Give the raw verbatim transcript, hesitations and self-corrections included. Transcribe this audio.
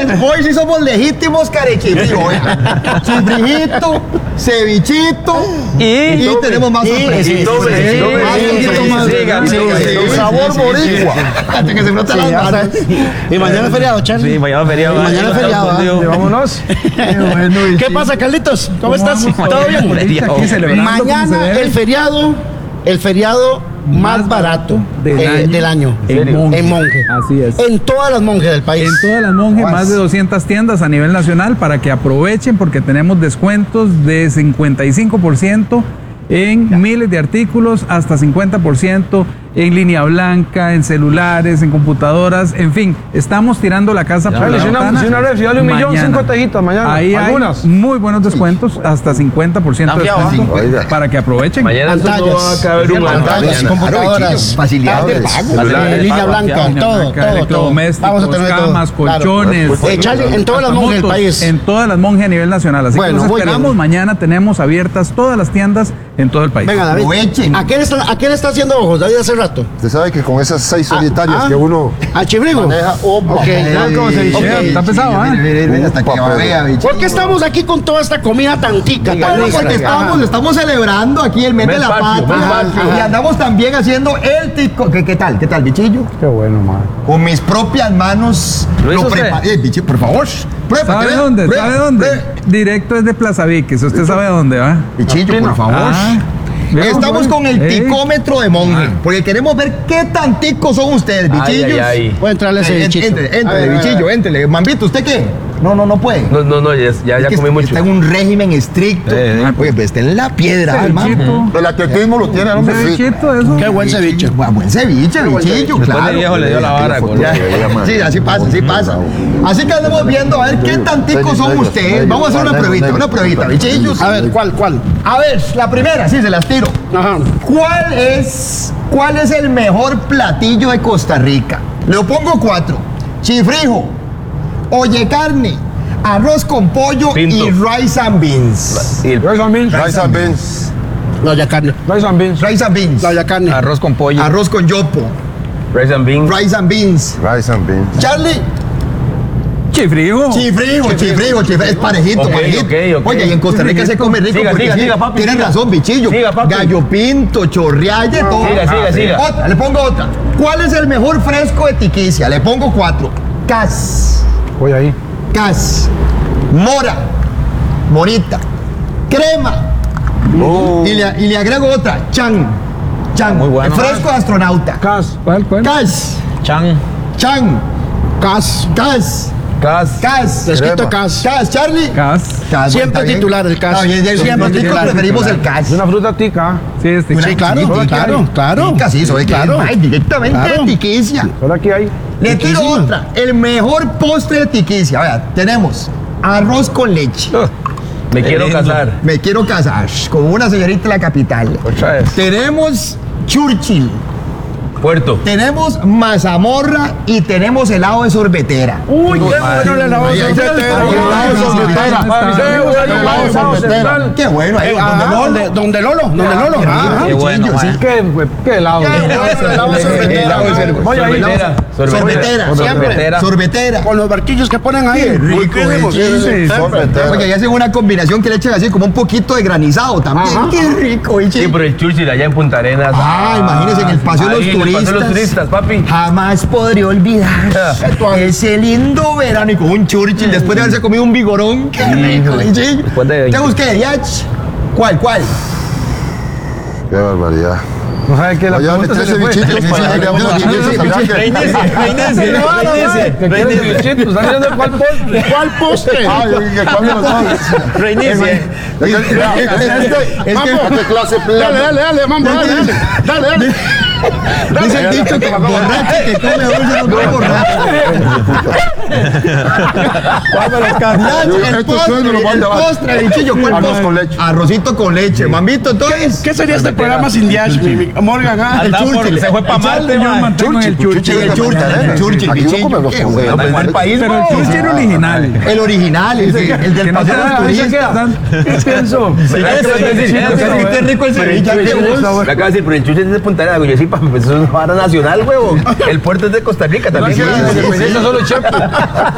hoy sí somos legítimos carechifrijos. Chifrijito, cevichito y, y tenemos más sorpresas. Y doble, doble. Sabor boricua. Hasta que se frotan las manos. Y mañana es feriado, Charlie. Sí, mañana es feriado. Mañana es feriado. Vámonos. ¿Qué pasa, Carlitos? ¿Cómo estás? ¿Todo bien? Mañana el feriado, el feriado más barato del, eh, año. del año En Monje. en Monje. Así es. En todas las monjes del país. En todas las Monje, más de doscientas tiendas a nivel nacional para que aprovechen porque tenemos descuentos de cincuenta y cinco por ciento en ya. miles de artículos, hasta cincuenta por ciento en línea blanca, en celulares, en computadoras, en fin, estamos tirando la casa ya, por la ventana. Si una red, si dale un millón, cinco tejitas mañana. Ahí algunas. Hay muy buenos descuentos, hasta cincuenta por ciento de descuento Oiga. para que aprovechen. Mañana pantallas, no va a caber un pantallas, computadoras, facilidades, línea blanca, todo, todo, electrodomésticos, camas, colchones. Claro. Eh, Charlie, en todas las monjes del país. En todas las monjes a nivel nacional. Así bueno, que nos esperamos. Mañana tenemos abiertas todas las tiendas en todo el país. Venga, David, ¿a qué le está, a qué le está haciendo ojos, David, hace rato? Usted sabe que con esas seis solitarias ah, ah, que uno al chifrigo maneja, opa, okay. okay. ¿Cómo se dice? Okay. Está pesado, ¿eh? Mire, mire, hasta que babea, ¿por qué estamos aquí con toda esta comida tan tica? Bueno, tan porque estamos, estamos celebrando aquí el mes de la patria y andamos también haciendo el tico. ¿Qué, qué tal? ¿Qué tal, bichillo? Qué bueno, man. Con mis propias manos lo preparé. Eh, bichillo, por favor. Prueba, ¿Sabe prueba, dónde? prueba, ¿Sabe dónde? Prueba. Directo desde Plaza Viques. Usted sabe dónde va. Bichillo, por favor. Ah. Estamos con el ticómetro de Monje, ah. porque queremos ver qué tan ticos son ustedes, bichillos. Ay, ay, ay. Voy a entrarle a ese bichito. Entre, entre, bichillo, entre. Mambito, ¿usted qué? No, no, no puede. No, no, no, ya, ya, ya comí mucho. Está en un régimen estricto. Eh, eh. Oye, pues está en la piedra, hermano. El atletismo lo tiene, hombre. Eso. Qué buen ceviche. Buen ceviche, bichillo, claro. El viejo le dio la vara. Sí, así pasa, así pasa. Así que andamos viendo a ver qué tan ticos son ustedes. Vamos a hacer una pruebita, una pruebita, bichillos. A ver, ¿cuál, cuál? A ver, la primera, sí, se las tiro. Ajá. ¿Cuál es, cuál es el mejor platillo de Costa Rica? Le pongo cuatro. Chifrijo, oye carne, arroz con pollo Pinto. y rice and beans. Y el rice and beans. Rice and beans. La olla carne. Rice and beans. Rice and beans. La olla carne. Arroz con pollo. Arroz con yopo. Rice and beans. Rice and beans. Rice and beans. Charlie. Chifrijo. Chifrijo, chifrijo, chifrijo. Es parejito, okay, parejito. Okay, okay. Oye, y en Costa Rica se come rico. Siga, porque siga, sí, siga, papi. Tienes siga. razón, bichillo. Siga, papi. Gallo pinto, chorrealle, todo. Siga, siga, ah, siga. Otra, le pongo otra. ¿Cuál es el mejor fresco de Tiquicia? Le pongo cuatro. Cas. Voy ahí. Cas. Mora. Morita. Crema. Oh. Y, le, y le agrego otra. Chan. Chan. Muy bueno. El fresco de astronauta. Cas. ¿Cuál, cuál? Cas. Chan. Chan. Cas. Cas. Cas. Cas. Escrito Cas. Cas, Charlie. Cas. Cas. Siempre titular el Cas. No, y, y, Siempre nosotros titular. preferimos el Cas. Es una fruta tica. Sí, este. Sí, claro, Sí, claro, claro. Tica, sí, soy Claro. claro. Directamente Claro. de Tiquicia. Solo aquí hay. Le tiro Riquísima. otra. El mejor postre de Tiquicia. Vea, tenemos arroz con leche. Me quiero lindo. casar. Me quiero casar con una señorita de la capital. Otra vez. Tenemos Churchill. Puerto. Tenemos mazamorra y tenemos helado de sorbetera. Uy, qué bueno el helado de sorbetera. Qué bueno. ahí, Ah, donde donde, Lolo. donde Lolo, donde Lolo. Ah, Qué bueno, sí. man. ¿Qué, qué helado? Helado de sorbetera. Voy ahí. Sorbetera. Sorbetera. Siempre. Sorbetera. Con los barquillos que ponen ahí. Rico, Sí, sí, sí. Sorbetera. Oye, ahí hacen una combinación que le echan así como un poquito de granizado también. Ajá. Qué rico, Sí, pero el Churchill allá en Punta Arenas. Ah, imagínense, en el Paseo de los Ahí, en el Paseo de los Turistas. turistas, papi. Jamás podré olvidar ese lindo verano y con un Churchill después de haberse comido un vigorón. Qué rico, bichillo. Después de- ¿Te busqué, Diach? ¿Cuál, cuál? Qué barbaridad. No sabe qué la Allá le pregunta se trece le fue. bichitos para que vamos a Reinicie, reinicie, reinicie. ¿Qué quieres bichitos? ¿Están viendo cuál postre? ¿Cuál postre? Ay, que cambien los nombres. Reinicie. Es que ¿qué clase Dale, dale, dale, mambo, dale, dale, dale, dale. Dice el dicho que borracho que come dulce no come borracho. El Estos postre, sueldos los el manda abajo. postre, bichillo. ¿Cuál Arroz postre? con leche. Arrocito con leche. Mambito, entonces. ¿Qué sería este programa sin Diash, Morgan? Ah, El Anda por- Churchill. Se fue para Marte, Yo man. mantengo en el Churchill. El Churchill, el Churchill, Aquí no bichillo. comemos Qué con bueno. huevo. Buen país, Pero el no. Churchill original. El original, el, que- el del Que no Paseo te de los da- ahí se Turistas. queda. ¿Qué es eso? Sí, ese, ese, ese, qué rico el ceviche. qué gusto. Me acaba de decir, pero el Churchill es de Punta Arenas. Yo sí, papi, pues eso es una vara nacional, huevo. El puerto es de Costa Rica también. No, güey. que la independencia solo Chepe.